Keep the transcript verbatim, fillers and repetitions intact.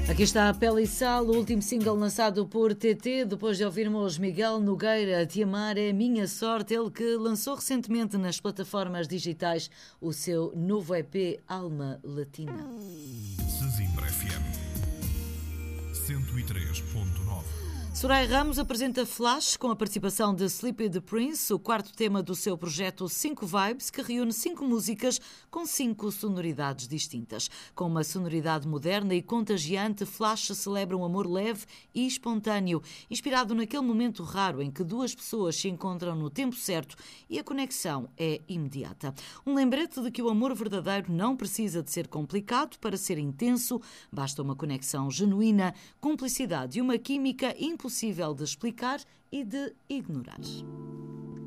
Aqui está a Pele e Sal, o último single lançado por T T, depois de ouvirmos Miguel Nogueira, Te Amar é Minha Sorte, ele que lançou recentemente nas plataformas digitais o seu novo E P Alma Latina. Sesimbra F M cento e três ponto nove. Soraya Ramos apresenta Flash com a participação de Sleepy the Prince, o quarto tema do seu projeto cinco Vibes, que reúne cinco músicas com cinco sonoridades distintas. Com uma sonoridade moderna e contagiante, Flash celebra um amor leve e espontâneo, inspirado naquele momento raro em que duas pessoas se encontram no tempo certo e a conexão é imediata. Um lembrete de que o amor verdadeiro não precisa de ser complicado para ser intenso, basta uma conexão genuína, cumplicidade e uma química impossível possível de explicar e de ignorar.